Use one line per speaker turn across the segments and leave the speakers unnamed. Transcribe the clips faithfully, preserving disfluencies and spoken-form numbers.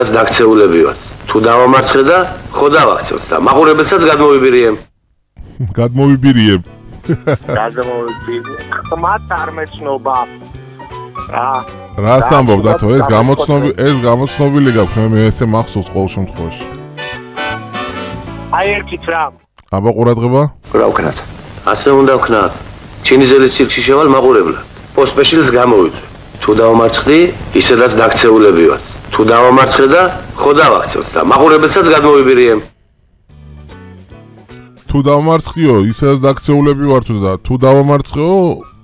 დაქცეულები ვართ. თუ დავამარცხე და ხო დავაქცევთ და მაყურებელსაც გადმოვიბირიემ.
გადმოვიბირიემ.
გადმოვიბირიემ. ხმათ არ მეცნობა. რა
რას ამბობ დათო, ეს გამოცნობი ეს გამოცნობილი გაქვს, მე ესე მახსოვს ყოველ შემთხვევაში.
აი ერთით რა.
აბა ყურადღება?
რა ვქნათ? ასე უნდა ვქნათ. ჩინიზელის ცირკში შევალ მაყურებლად. პოსტსპეშილს გამოვიწვევ. თუ დავამარცხდი, ისედაც დაქცეულები ვართ. თუ დავამარცხე და ხო დავაქცევთ და მაყურებელსაც გადმოვიბირიემ.
თუ დავამარცხიო, ისედაც დაქცეულები ვართ და თუ დავამარცხეო,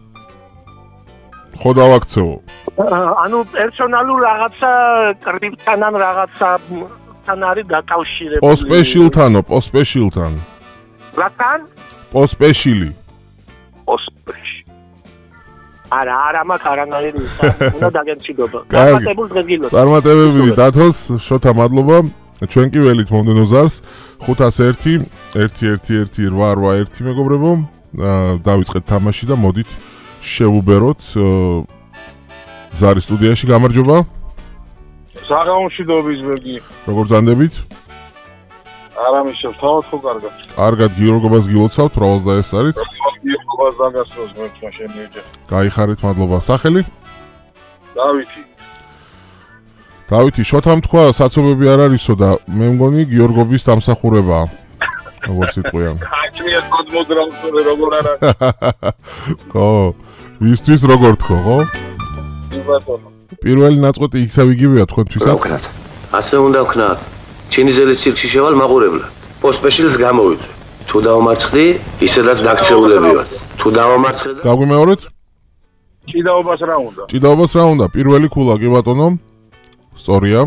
ხო დავაქცევო.
ანუ პერსონალურ რაღაცა კრიპტთან ან რაღაცათან არის დაკავშირებული.
პოსტსპეშილთანო, პოსტსპეშილთან.
რატან?
პოსტსპეშილი.
პოსტსპეშილი. არა, არა მაქვს არანაირი უნდა დაგემშვიდობა. წარმატებულ დღეს გილოცავ.
წარმატებები დათოს, შოთა მადლობა. ჩვენ კი ველით მომდენო ზარს ხუთას ერთი ერთი ერთი ერთი რვა რვა ერთი მეგობრებო. დავიწყეთ თამაში და მოდით შევუბეროთ ზარის სტუდიაში. გამარჯობა.
საღამოშიდობის ბეგი.
როგორ ძანდებით?
არამიშევ, თავად ხო კარგად.
კარგად გიორგობას გილოცავთ, რავალს დაესწარით.
გიორგობას დაგასწროს მე შენი ეჯა.
გაიხარეთ, მადლობა. სახელი?
დავითი.
დავითი, შოთამ თქვა, საცობები არ არისო და მე მგონი გიორგობის დამსახურებაა. როგორც იტყვიან.
ხაჭმია კოდმოდრამსო როგორ არა.
ხო. ვისთვის როგორ თქო, ხო?
ბატონო.
პირველი ნაწყვეტი ისევ იგივეა თქვენთვისაც.
რა ვქნათ? ასე უნდა ვქნათ. ჩინიზელის ცირკში შევალ მაყურებლად. პოსტსპეშილს გამოვიწვევ. თუ დავამარცხდი, ისედაც დაქცეულები ვართ. თუ დავამარცხე და
გაგვიმეორეთ?
ჭიდაობას რა უნდა?
ჭიდაობას რა უნდა? პირველი ქულა კი ბატონო. სწორია.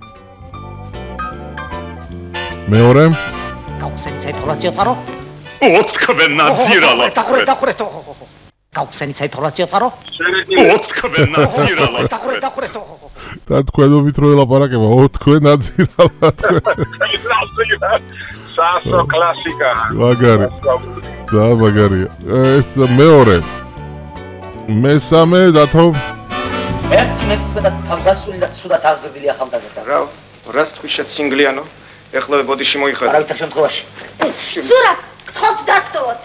მეორე.
გაუხსენით საინფორმაციო წყარო?
ოთხკბენ ნაცირალად.
დახურე, დახურე, ხო, ხო, ხო. გაუხსენით საინფორმაციო წყარო?
ოთხკბენ ნაცირალად.
დახურე, დახურე, ხო, ხო, ხო.
და თქვენობით რო ელაპარაკება, ოთხკბენ ნაცირალად.
სასო კლასიკა.
მაგარი. ძა მაგარია. ეს მეორე. მესამე დათო.
ერთი მეცხრე და თავგასული და სულად აღზრდილი ახალგაზრდა.
რა, რას თქვი შეცინგლიანო? ეხლა ბოდიში მოიხედა.
არავითარ შემთხვევაში.
ზურა, გთხოვთ დაგტოვოთ.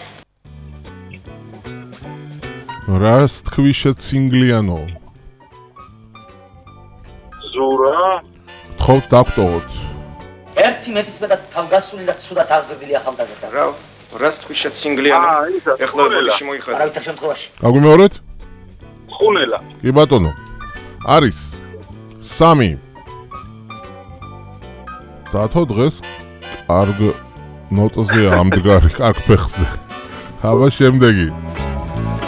რას თქვი შეცინგლიანო?
ზურა,
გთხოვთ დაგტოვოთ.
ერთი მეცხრე და თავგასული და სულად აღზრდილი ახალგაზრდა.
რა, რას თქვი შეცინგლიანო? ეხლა ბოდიში მოიხედა.
არავითარ შემთხვევაში.
გაგვიმეორეთ?
ხუნელა.
კი ბატონო. არის სამი. დათო დღეს კარგ ნოტზეა ამდგარი, კარგ ფეხზე. აბა შემდეგი.